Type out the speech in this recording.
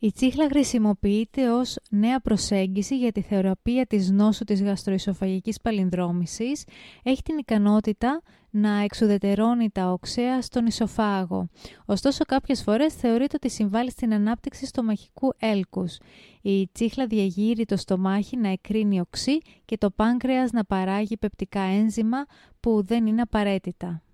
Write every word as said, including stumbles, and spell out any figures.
Η τσίχλα χρησιμοποιείται ως νέα προσέγγιση για τη θεραπεία της νόσου της γαστροϊσοφαγικής παλινδρόμησης. Έχει την ικανότητα να εξουδετερώνει τα οξέα στον ισοφάγο. Ωστόσο, κάποιες φορές θεωρείται ότι συμβάλλει στην ανάπτυξη στομαχικού έλκους. Η τσίχλα διαγείρει το στομάχι να εκρίνει οξύ και το πάνκρεας να παράγει πεπτικά ένζημα που δεν είναι απαραίτητα.